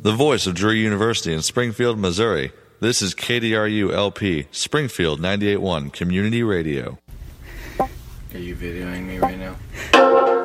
the voice of Drury University in Springfield, Missouri. This is KDRU-LP, Springfield 98.1 Community Radio. Are you videoing me right now?